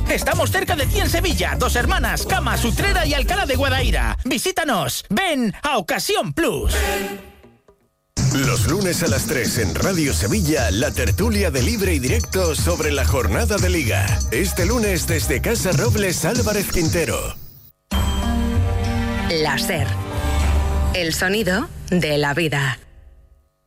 Estamos cerca de ti en Sevilla, Dos Hermanas, Camas, Utrera y Alcalá de Guadaira. Visítanos. Ven a Ocasión Plus. Los lunes a las 3 en Radio Sevilla, la tertulia de Libre y Directo sobre la jornada de Liga. Este lunes desde Casa Robles Álvarez Quintero. La SER. El sonido de la vida.